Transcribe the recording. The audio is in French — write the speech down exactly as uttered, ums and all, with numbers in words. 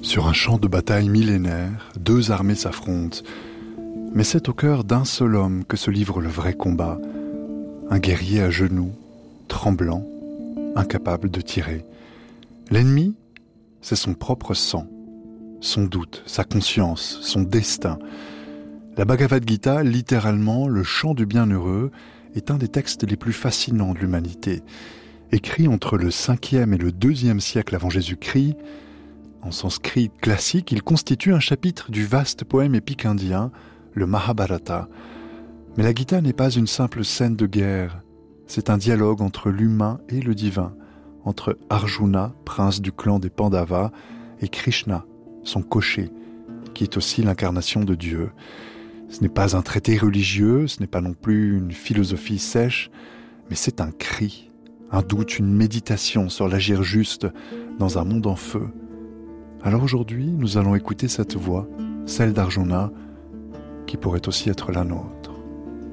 Sur un champ de bataille millénaire, deux armées s'affrontent. Mais c'est au cœur d'un seul homme que se livre le vrai combat. Un guerrier à genoux, tremblant, incapable de tirer. L'ennemi, c'est son propre sang, son doute, sa conscience, son destin. La Bhagavad Gita, littéralement le chant du bienheureux, est un des textes les plus fascinants de l'humanité. Écrit entre le cinquième et le deuxième siècle avant Jésus-Christ, en sanskrit classique, il constitue un chapitre du vaste poème épique indien, le Mahabharata. Mais la Gita n'est pas une simple scène de guerre, c'est un dialogue entre l'humain et le divin, entre Arjuna, prince du clan des Pandavas, et Krishna, son cocher, qui est aussi l'incarnation de Dieu. Ce n'est pas un traité religieux, ce n'est pas non plus une philosophie sèche, mais c'est un cri, un doute, une méditation sur l'agir juste dans un monde en feu. Alors aujourd'hui, nous allons écouter cette voix, celle d'Arjuna, qui pourrait aussi être la nôtre.